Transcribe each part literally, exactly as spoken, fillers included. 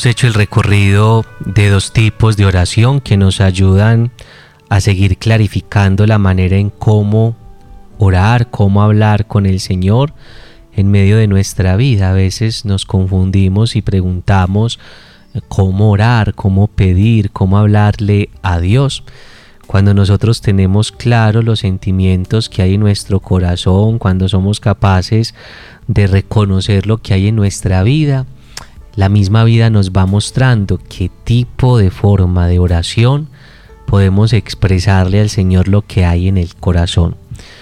Hemos hecho el recorrido de dos tipos de oración que nos ayudan a seguir clarificando la manera en cómo orar, cómo hablar con el Señor en medio de nuestra vida. A veces nos confundimos y preguntamos cómo orar, cómo pedir, cómo hablarle a Dios. Cuando nosotros tenemos claros los sentimientos que hay en nuestro corazón, cuando somos capaces de reconocer lo que hay en nuestra vida, la misma vida nos va mostrando qué tipo de forma de oración podemos expresarle al Señor lo que hay en el corazón.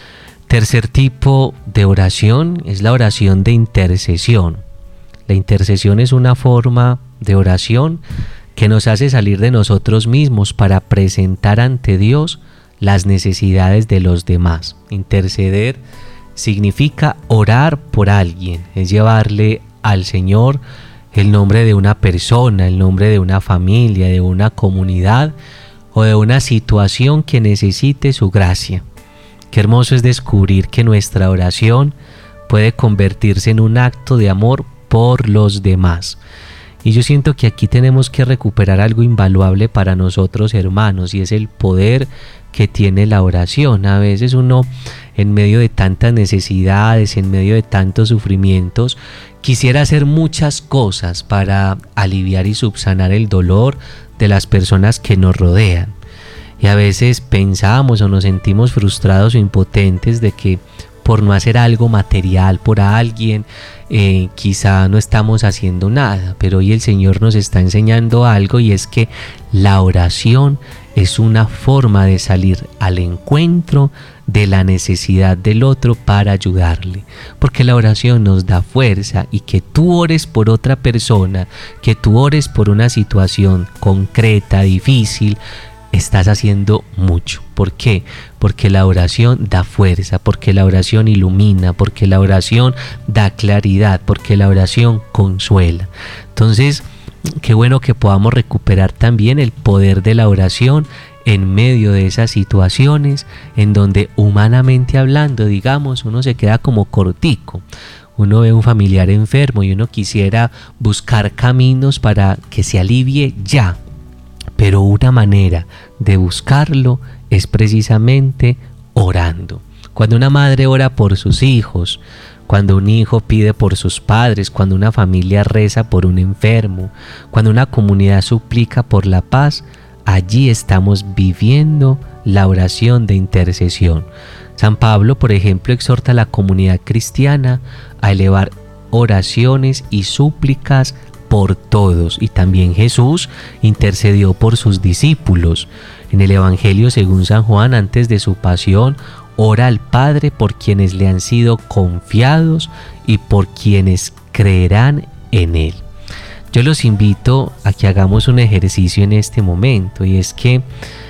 Tercer tipo de oración es la oración de intercesión. La intercesión es una forma de oración que nos hace salir de nosotros mismos para presentar ante Dios las necesidades de los demás. Interceder significa orar por alguien, es llevarle al Señor el nombre de una persona, el nombre de una familia, de una comunidad o de una situación que necesite su gracia. Qué hermoso es descubrir que nuestra oración puede convertirse en un acto de amor por los demás. Y yo siento que aquí tenemos que recuperar algo invaluable para nosotros, hermanos, y es el poder que tiene la oración. A veces uno, en medio de tantas necesidades, en medio de tantos sufrimientos, quisiera hacer muchas cosas para aliviar y subsanar el dolor de las personas que nos rodean. Y a veces pensamos o nos sentimos frustrados o impotentes de que por no hacer algo material por alguien, eh, quizá no estamos haciendo nada. Pero hoy el Señor nos está enseñando algo, y es que la oración es una forma de salir al encuentro de la necesidad del otro para ayudarle. Porque la oración nos da fuerza, y que tú ores por otra persona, que tú ores por una situación concreta, difícil, estás haciendo mucho. ¿Por qué? Porque la oración da fuerza, porque la oración ilumina, porque la oración da claridad, porque la oración consuela. Entonces, qué bueno que podamos recuperar también el poder de la oración en medio de esas situaciones en donde, humanamente hablando, digamos, uno se queda como cortico. Uno ve un familiar enfermo y uno quisiera buscar caminos para que se alivie ya. Pero una manera de buscarlo es precisamente orando. Cuando una madre ora por sus hijos, cuando un hijo pide por sus padres, cuando una familia reza por un enfermo, cuando una comunidad suplica por la paz, allí estamos viviendo la oración de intercesión. San Pablo, por ejemplo, exhorta a la comunidad cristiana a elevar oraciones y súplicas por todos, y también Jesús intercedió por sus discípulos. En el Evangelio según San Juan, antes de su pasión, ora al Padre por quienes le han sido confiados y por quienes creerán en Él. Yo los invito a que hagamos un ejercicio en este momento, y es que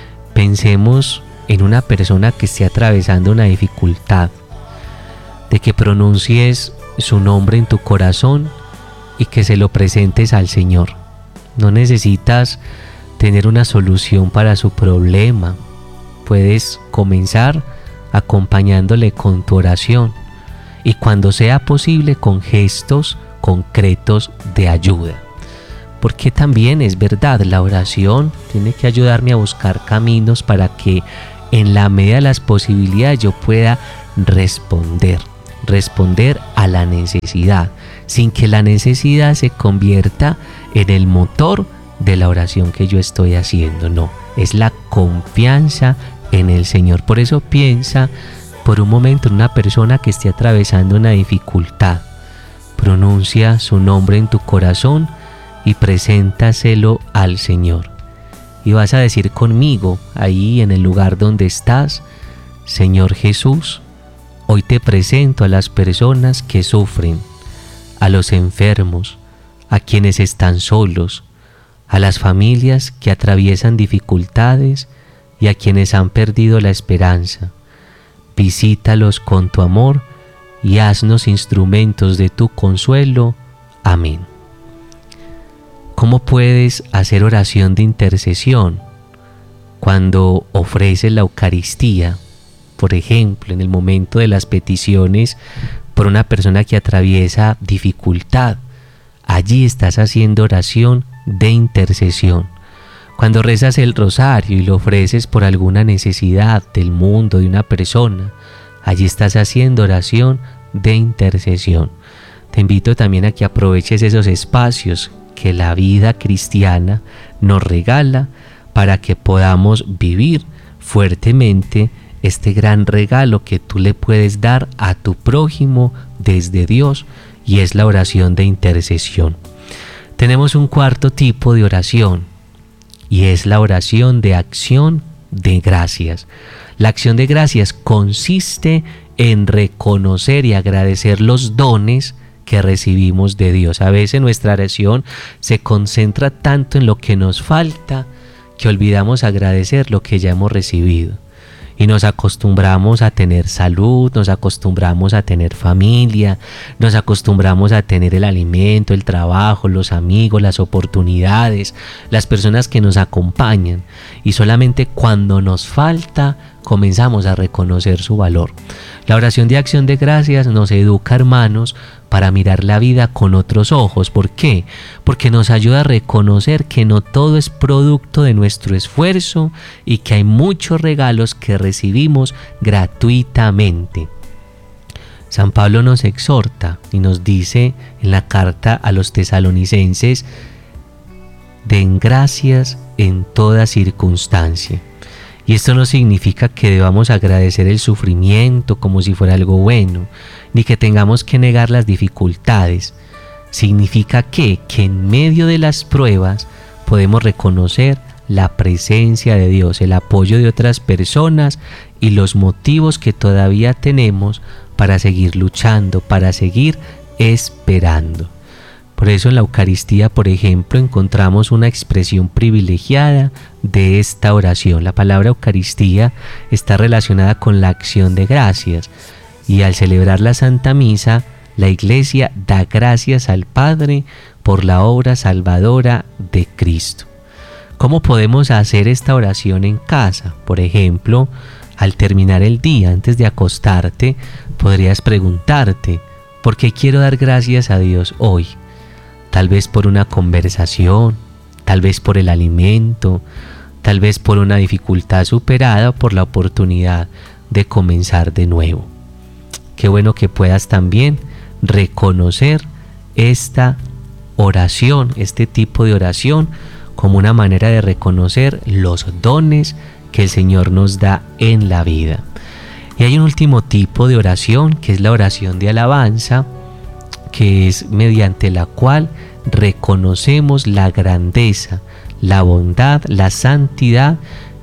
pensemos en una persona que esté atravesando una dificultad, de que pronuncies su nombre en tu corazón y que se lo presentes al Señor. No necesitas tener una solución para su problema. Puedes comenzar acompañándole con tu oración, y cuando sea posible con gestos concretos de ayuda. Porque también es verdad, la oración tiene que ayudarme a buscar caminos para que en la medida de las posibilidades yo pueda responder, responder a la necesidad, sin que la necesidad se convierta en el motor de la oración que yo estoy haciendo. No, es la confianza en el Señor. Por eso piensa por un momento en una persona que esté atravesando una dificultad. Pronuncia su nombre en tu corazón y preséntaselo al Señor. Y vas a decir conmigo, ahí en el lugar donde estás: Señor Jesús, hoy te presento a las personas que sufren, a los enfermos, a quienes están solos, a las familias que atraviesan dificultades y a quienes han perdido la esperanza. Visítalos con tu amor y haznos instrumentos de tu consuelo. Amén. ¿Cómo puedes hacer oración de intercesión? Cuando ofreces la Eucaristía, por ejemplo, en el momento de las peticiones por una persona que atraviesa dificultad, allí estás haciendo oración de intercesión. Cuando rezas el rosario y lo ofreces por alguna necesidad del mundo, de una persona, allí estás haciendo oración de intercesión. Te invito también a que aproveches esos espacios que la vida cristiana nos regala para que podamos vivir fuertemente este gran regalo que tú le puedes dar a tu prójimo desde Dios, y es la oración de intercesión. Tenemos un cuarto tipo de oración, y es la oración de acción de gracias. La acción de gracias consiste en reconocer y agradecer los dones que recibimos de Dios. A veces nuestra oración se concentra tanto en lo que nos falta que olvidamos agradecer lo que ya hemos recibido. Y nos acostumbramos a tener salud, nos acostumbramos a tener familia, nos acostumbramos a tener el alimento, el trabajo, los amigos, las oportunidades, las personas que nos acompañan. Y solamente cuando nos falta, comenzamos a reconocer su valor. La oración de acción de gracias nos educa, hermanos, para mirar la vida con otros ojos. ¿Por qué? Porque nos ayuda a reconocer que no todo es producto de nuestro esfuerzo y que hay muchos regalos que recibimos gratuitamente. San Pablo nos exhorta y nos dice en la carta a los tesalonicenses: den gracias en toda circunstancia. Y esto no significa que debamos agradecer el sufrimiento como si fuera algo bueno, ni que tengamos que negar las dificultades. Significa que, que en medio de las pruebas podemos reconocer la presencia de Dios, el apoyo de otras personas y los motivos que todavía tenemos para seguir luchando, para seguir esperando. Por eso en la Eucaristía, por ejemplo, encontramos una expresión privilegiada de esta oración. La palabra Eucaristía está relacionada con la acción de gracias, y al celebrar la Santa Misa, la Iglesia da gracias al Padre por la obra salvadora de Cristo. ¿Cómo podemos hacer esta oración en casa? Por ejemplo, al terminar el día, antes de acostarte, podrías preguntarte: ¿por qué quiero dar gracias a Dios hoy? Tal vez por una conversación, tal vez por el alimento, tal vez por una dificultad superada o por la oportunidad de comenzar de nuevo. Qué bueno que puedas también reconocer esta oración, este tipo de oración, como una manera de reconocer los dones que el Señor nos da en la vida. Y hay un último tipo de oración, que es la oración de alabanza, que es mediante la cual reconocemos la grandeza, la bondad, la santidad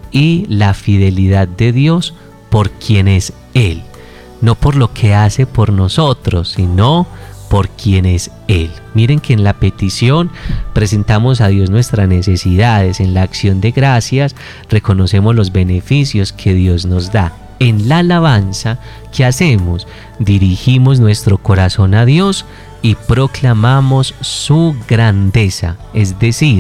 y la fidelidad de Dios por quien es Él. No por lo que hace por nosotros, sino por quien es Él. Miren que en la petición presentamos a Dios nuestras necesidades, en la acción de gracias reconocemos los beneficios que Dios nos da. En la alabanza, ¿qué hacemos? Dirigimos nuestro corazón a Dios y proclamamos su grandeza, es decir,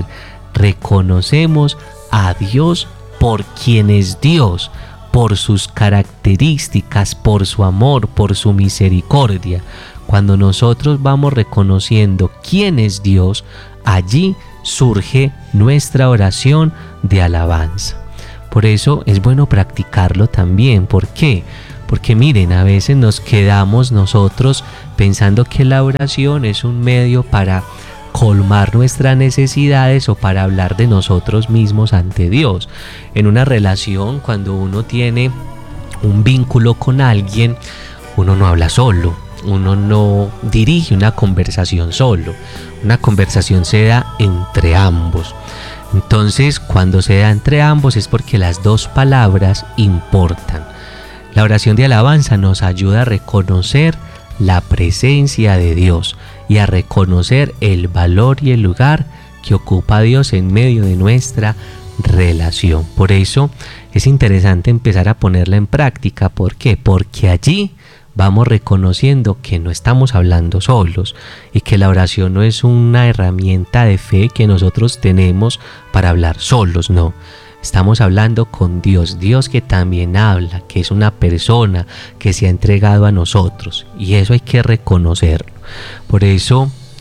reconocemos a Dios por quien es Dios, por sus características, por su amor, por su misericordia. Cuando nosotros vamos reconociendo quién es Dios, allí surge nuestra oración de alabanza. Por eso es bueno practicarlo también. ¿Por qué? Porque miren, a veces nos quedamos nosotros pensando que la oración es un medio para colmar nuestras necesidades o para hablar de nosotros mismos ante Dios. En una relación, cuando uno tiene un vínculo con alguien, uno no habla solo, uno no dirige una conversación solo, una conversación se da entre ambos. Entonces, cuando se da entre ambos es porque las dos palabras importan. La oración de alabanza nos ayuda a reconocer la presencia de Dios y a reconocer el valor y el lugar que ocupa Dios en medio de nuestra relación. Por eso es interesante empezar a ponerla en práctica. ¿Por qué? Porque allí vamos reconociendo que no estamos hablando solos y que la oración no es una herramienta de fe que nosotros tenemos para hablar solos, no. Estamos hablando con Dios, Dios que también habla, que es una persona que se ha entregado a nosotros, y eso hay que reconocerlo. Por eso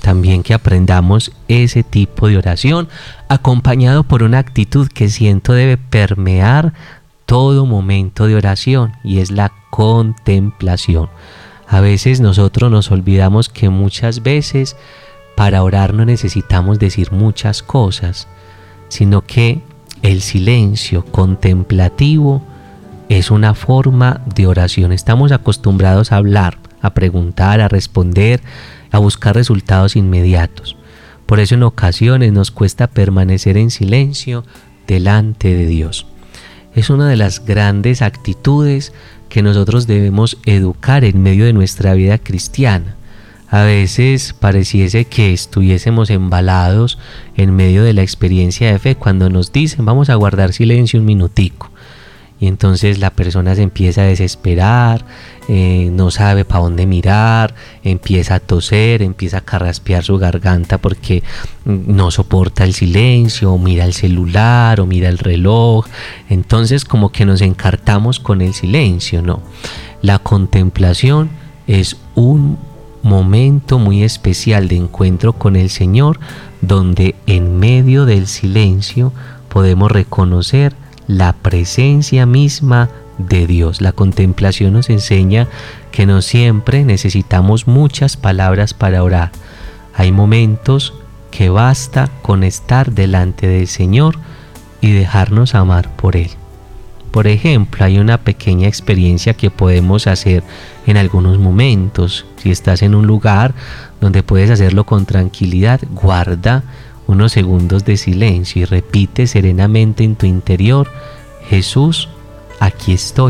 también que aprendamos ese tipo de oración, acompañado por una actitud que siento debe permear todo momento de oración, y es la contemplación. A veces nosotros nos olvidamos que muchas veces para orar no necesitamos decir muchas cosas, sino que el silencio contemplativo es una forma de oración. Estamos acostumbrados a hablar, a preguntar, a responder, a buscar resultados inmediatos. Por eso en ocasiones nos cuesta permanecer en silencio delante de Dios. Es una de las grandes actitudes que nosotros debemos educar en medio de nuestra vida cristiana. A veces pareciese que estuviésemos embalados en medio de la experiencia de fe cuando nos dicen vamos a guardar silencio un minutico. Y entonces la persona se empieza a desesperar, eh, no sabe para dónde mirar, empieza a toser, empieza a carraspear su garganta porque no soporta el silencio, o mira el celular, o mira el reloj. Entonces como que nos encartamos con el silencio, ¿no? La contemplación es un momento muy especial de encuentro con el Señor, donde en medio del silencio podemos reconocer la presencia misma de Dios. La contemplación nos enseña que no siempre necesitamos muchas palabras para orar. Hay momentos que basta con estar delante del Señor y dejarnos amar por Él. Por ejemplo, hay una pequeña experiencia que podemos hacer en algunos momentos. Si estás en un lugar donde puedes hacerlo con tranquilidad, guarda unos segundos de silencio y repite serenamente en tu interior: Jesús, aquí estoy.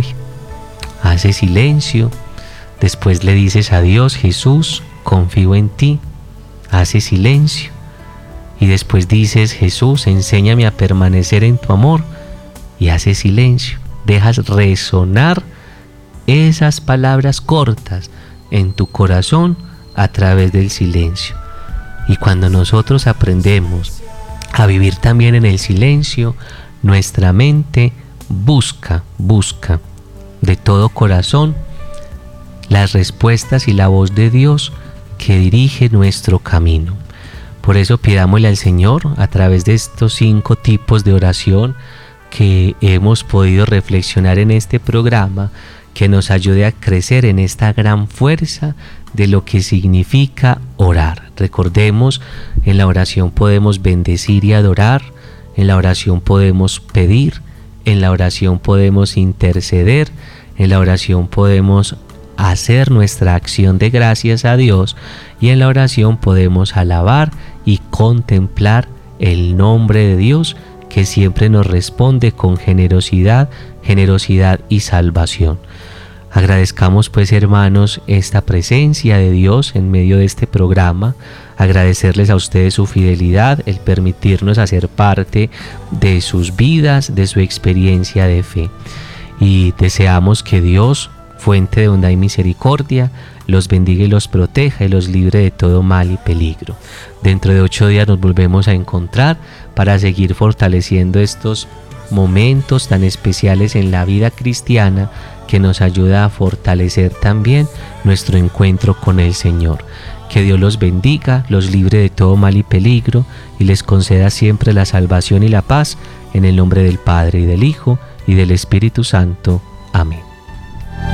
Hace silencio. Después le dices a Dios: Jesús, confío en ti. Hace silencio. Y después dices: Jesús, enséñame a permanecer en tu amor. Y hace silencio. Dejas resonar esas palabras cortas en tu corazón a través del silencio. Y cuando nosotros aprendemos a vivir también en el silencio, nuestra mente busca, busca de todo corazón las respuestas y la voz de Dios que dirige nuestro camino. Por eso pidámosle al Señor, a través de estos cinco tipos de oración que hemos podido reflexionar en este programa, que nos ayude a crecer en esta gran fuerza de lo que significa orar. Recordemos, en la oración podemos bendecir y adorar, en la oración podemos pedir, en la oración podemos interceder, en la oración podemos hacer nuestra acción de gracias a Dios, y en la oración podemos alabar y contemplar el nombre de Dios, que siempre nos responde con generosidad, generosidad y salvación. Agradezcamos pues, hermanos, esta presencia de Dios en medio de este programa. Agradecerles a ustedes su fidelidad, el permitirnos hacer parte de sus vidas, de su experiencia de fe. Y deseamos que Dios, fuente de bondad y misericordia, los bendiga y los proteja y los libre de todo mal y peligro. Dentro de ocho días nos volvemos a encontrar para seguir fortaleciendo estos momentos tan especiales en la vida cristiana, que nos ayuda a fortalecer también nuestro encuentro con el Señor. Que Dios los bendiga, los libre de todo mal y peligro, y les conceda siempre la salvación y la paz, en el nombre del Padre y del Hijo y del Espíritu Santo. Amén.